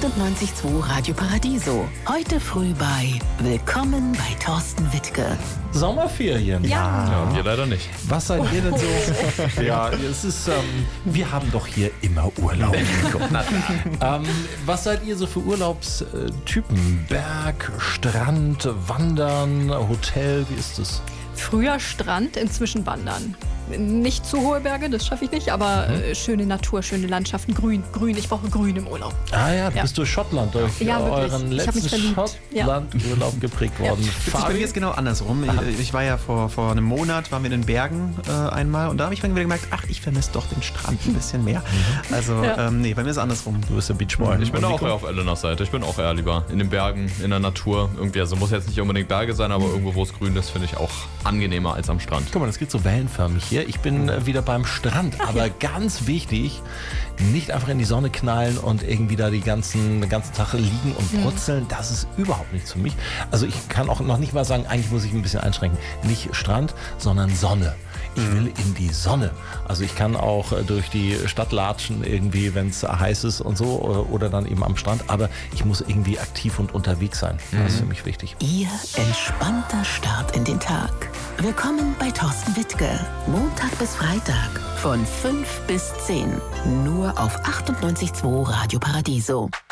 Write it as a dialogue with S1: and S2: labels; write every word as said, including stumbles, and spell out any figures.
S1: achtundneunzig Komma zwei Radio Paradiso. Heute früh bei Willkommen bei Thorsten Wittke.
S2: Sommerferien.
S3: Ja.
S4: Ja, wir leider nicht.
S2: Was seid ihr denn so? Ja, es ist, ähm, wir haben doch hier immer Urlaub. ähm, was seid ihr so für Urlaubstypen? Berg, Strand, Wandern, Hotel, wie ist es?
S3: Früher Strand, inzwischen Wandern. Nicht zu hohe Berge, das schaffe ich nicht, aber mhm. äh, schöne Natur, schöne Landschaften, grün, grün. Ich brauche grün im Urlaub.
S2: Ah ja, du
S3: ja.
S2: bist durch Schottland, durch
S3: ja,
S2: euren
S3: ich
S2: letzten Schottland-Urlaub ja. geprägt worden.
S5: Ja. Bei mir ist genau andersrum. Ich, ich war ja vor, vor einem Monat, waren wir in den Bergen äh, einmal und da habe ich mir wieder gemerkt, ach, ich vermisse doch den Strand ein bisschen mehr. Mhm. Also, ja. ähm, nee, bei mir ist es andersrum.
S2: Du bist der Beachboy.
S4: Ich bin auch eher auf Elenas Seite. Ich bin auch eher lieber in den Bergen, in der Natur. Irgendwie, also muss jetzt nicht unbedingt Berge sein, aber irgendwo, wo es grün ist, finde ich auch angenehmer als am Strand.
S2: Guck mal, das geht so wellenförmig hier. Ich bin äh, wieder beim Strand,
S3: Ach,
S2: aber
S3: ja.
S2: ganz wichtig, nicht einfach in die Sonne knallen und irgendwie da die ganzen, den ganzen Tag liegen und brutzeln. Mhm. Das ist überhaupt nichts für mich. Also ich kann auch noch nicht mal sagen, eigentlich muss ich ein bisschen einschränken. Nicht Strand, sondern Sonne. Ich will in die Sonne. Also ich kann auch durch die Stadt latschen irgendwie, wenn es heiß ist und so oder dann eben am Strand. Aber ich muss irgendwie aktiv und unterwegs sein. Das ist für mich wichtig.
S1: Ihr entspannter Start in den Tag. Willkommen bei Thorsten Wittke. Montag bis Freitag von fünf bis zehn. Nur auf achtundneunzig Komma zwei Radio Paradiso.